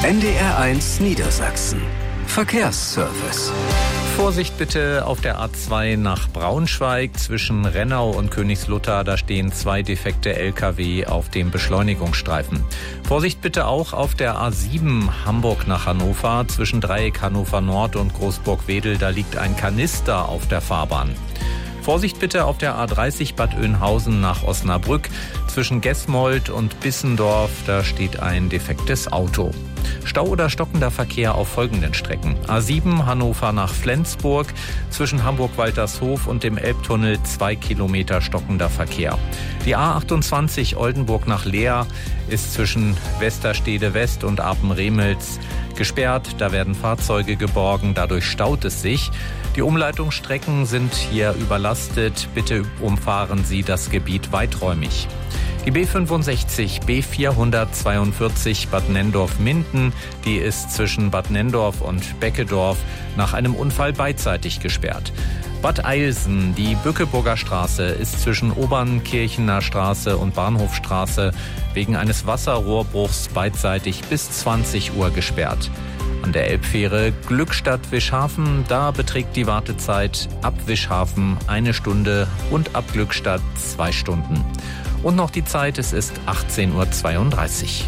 NDR1 Niedersachsen. Verkehrsservice. Vorsicht bitte auf der A2 nach Braunschweig zwischen Rennau und Königslutter. Da stehen 2 defekte Lkw auf dem Beschleunigungsstreifen. Vorsicht bitte auch auf der A7 Hamburg nach Hannover zwischen Dreieck Hannover Nord und Großburg-Wedel. Da liegt ein Kanister auf der Fahrbahn. Vorsicht bitte auf der A30 Bad Oeynhausen nach Osnabrück. Zwischen Gesmold und Bissendorf, da steht ein defektes Auto. Stau oder stockender Verkehr auf folgenden Strecken. A7 Hannover nach Flensburg, zwischen Hamburg-Waltershof und dem Elbtunnel 2 Kilometer stockender Verkehr. Die A28 Oldenburg nach Leer ist zwischen Westerstede West und Apen-Remels gesperrt. Da werden Fahrzeuge geborgen, dadurch staut es sich. Die Umleitungsstrecken sind hier überlastet. Bitte umfahren Sie das Gebiet weiträumig. Die B65 B442 Bad Nenndorf-Minden, die ist zwischen Bad Nenndorf und Beckedorf nach einem Unfall beidseitig gesperrt. Bad Eilsen, die Bückeburger Straße, ist zwischen Obernkirchener Straße und Bahnhofstraße wegen eines Wasserrohrbruchs beidseitig bis 20 Uhr gesperrt. An der Elbfähre Glückstadt-Wischhafen, da beträgt die Wartezeit ab Wischhafen 1 Stunde und ab Glückstadt 2 Stunden. Und noch die Zeit, es ist 18:32 Uhr.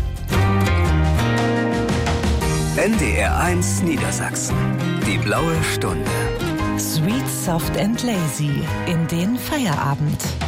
NDR1 Niedersachsen. Die blaue Stunde. Sweet, soft and lazy in den Feierabend.